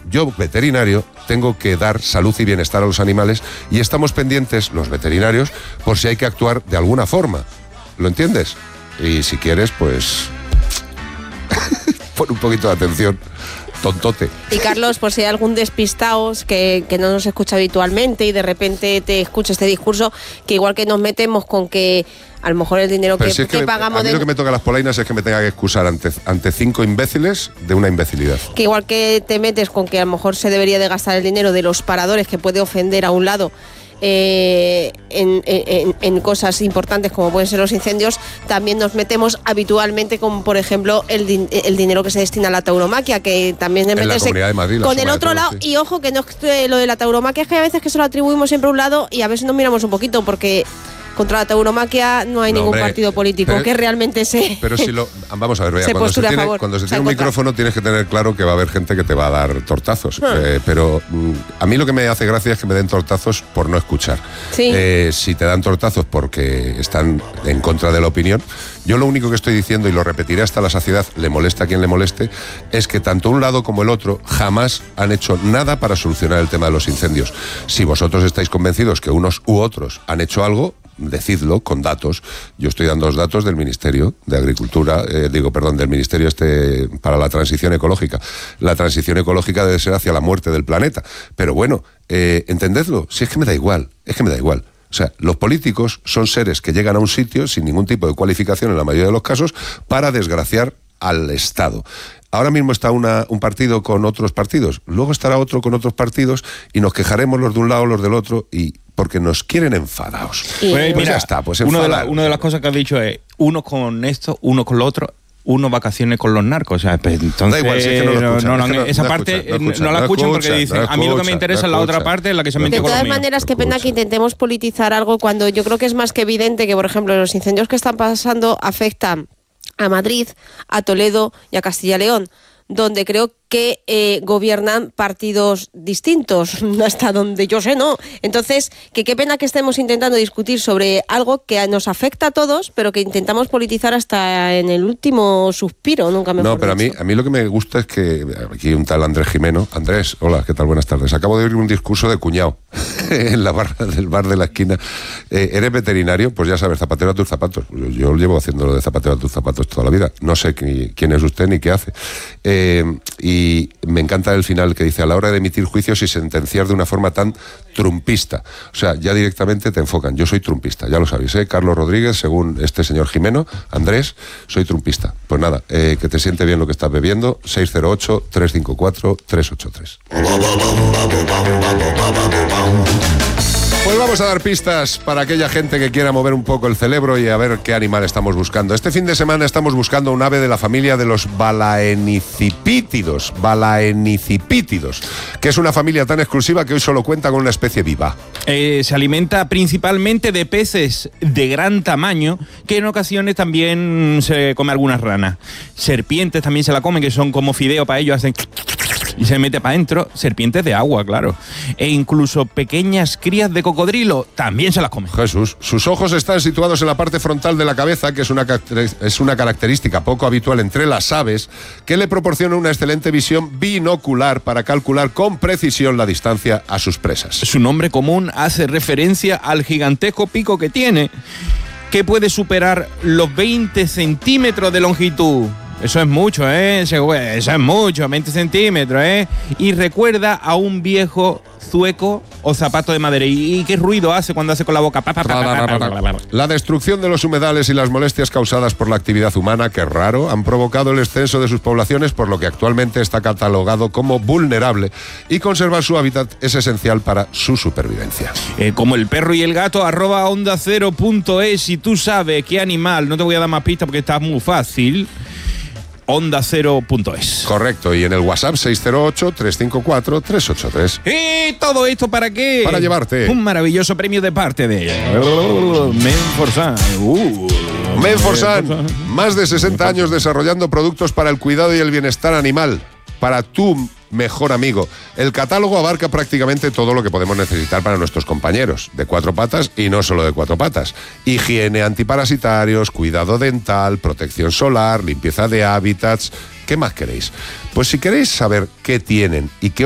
yo, veterinario, tengo que dar salud y bienestar a los animales y estamos pendientes, los veterinarios, por si hay que actuar de alguna forma. ¿Lo entiendes? Y si quieres, pues... pon un poquito de atención, tontote. Y Carlos, por si hay algún despistado que no nos escucha habitualmente y de repente te escucha este discurso, que igual que nos metemos con que a lo mejor el dinero que pagamos... A mí lo que me toca las polainas es que me tenga que excusar ante 5 imbéciles de una imbecilidad. Que igual que te metes con que a lo mejor se debería de gastar el dinero de los paradores, que puede ofender a un lado, en cosas importantes como pueden ser los incendios, también nos metemos habitualmente con, por ejemplo, el dinero que se destina a la tauromaquia, que también en la Comunidad de Madrid, con el otro lado, sí. Y ojo, que no lo de la tauromaquia es que hay veces que se lo atribuimos siempre a un lado y a veces nos miramos un poquito, porque contra la tauromaquia no hay ningún partido político que realmente Pero si vamos a ver, vea, cuando se tiene un micrófono tienes que tener claro que va a haber gente que te va a dar tortazos. Pero a mí lo que me hace gracia es que me den tortazos por no escuchar. Sí. Si te dan tortazos porque están en contra de la opinión, yo lo único que estoy diciendo, y lo repetiré hasta la saciedad, le molesta a quien le moleste, es que tanto un lado como el otro jamás han hecho nada para solucionar el tema de los incendios. Si vosotros estáis convencidos que unos u otros han hecho algo, decidlo con datos. Yo estoy dando los datos del Ministerio de Agricultura, del Ministerio para la Transición Ecológica. La transición ecológica debe ser hacia la muerte del planeta. Pero bueno, entendedlo, si es que me da igual. O sea, los políticos son seres que llegan a un sitio sin ningún tipo de cualificación en la mayoría de los casos para desgraciar al Estado. Ahora mismo está un partido con otros partidos, luego estará otro con otros partidos y nos quejaremos los de un lado, los del otro, y porque nos quieren enfadados. Pues mira, ya está, pues una de las cosas que has dicho es, uno con esto, uno con lo otro, uno vacaciones con los narcos. O sea, pues, entonces, da igual, si es que no lo escuchan, esa parte no la escuchan porque dicen, a mí lo que me interesa es la otra parte, la que se mete con lo mío. De todas maneras, qué pena que intentemos politizar algo cuando yo creo que es más que evidente que, por ejemplo, los incendios que están pasando afectan a Madrid, a Toledo y a Castilla y León, donde creo que gobiernan partidos distintos, hasta donde yo sé, ¿no? Entonces, qué pena que estemos intentando discutir sobre algo que nos afecta a todos, pero que intentamos politizar hasta en el último suspiro, nunca mejor No, pero a mí lo que me gusta es que aquí un tal Andrés Jimeno. Andrés, hola, ¿qué tal? Buenas tardes. Acabo de oír un discurso de cuñado en la barra del bar de la esquina. ¿Eres veterinario? Pues ya sabes, zapatero a tus zapatos. Yo llevo haciéndolo de zapatero a tus zapatos toda la vida. No sé quién es usted ni qué hace. Y me encanta el final que dice: a la hora de emitir juicios y sentenciar de una forma tan trumpista. O sea, ya directamente te enfocan. Yo soy trumpista, ya lo sabéis, Carlos Rodríguez, según este señor Jimeno. Andrés, soy trumpista. Pues nada, que te siente bien lo que estás bebiendo. 608-354-383. Pues vamos a dar pistas para aquella gente que quiera mover un poco el cerebro y a ver qué animal estamos buscando. Este fin de semana estamos buscando un ave de la familia de los balaenicipítidos, que es una familia tan exclusiva que hoy solo cuenta con una especie viva. Se alimenta principalmente de peces de gran tamaño, que en ocasiones también se come algunas ranas. Serpientes también se la comen, que son como fideo para ellos, hacen... y se mete para adentro. Serpientes de agua, claro. E incluso pequeñas crías de cocodrilo también se las comen. Jesús, sus ojos están situados en la parte frontal de la cabeza, que es una característica poco habitual entre las aves, que le proporciona una excelente visión binocular para calcular con precisión la distancia a sus presas. Su nombre común hace referencia al gigantesco pico que tiene, que puede superar los 20 centímetros de longitud. Eso es mucho, Eso es mucho, 20 centímetros, Y recuerda a un viejo zueco o zapato de madera. ¿Y qué ruido hace cuando hace con la boca? La destrucción de los humedales y las molestias causadas por la actividad humana, que raro, han provocado el descenso de sus poblaciones, por lo que actualmente está catalogado como vulnerable, y conservar su hábitat es esencial para su supervivencia. Como el perro y el gato, @ondacero.es. Si tú sabes qué animal, no te voy a dar más pistas porque está muy fácil, ondacero.es. Correcto, y en el WhatsApp 608-354-383. ¿Y todo esto para qué? Para llevarte un maravilloso premio de parte de Menforsan. Menforsan, más de 60 años desarrollando productos para el cuidado y el bienestar animal, para tu mejor amigo. El catálogo abarca prácticamente todo lo que podemos necesitar para nuestros compañeros, de 4 patas y no solo de 4 patas. Higiene, antiparasitarios, cuidado dental, protección solar, limpieza de hábitats. ¿Qué más queréis? Pues si queréis saber qué tienen y qué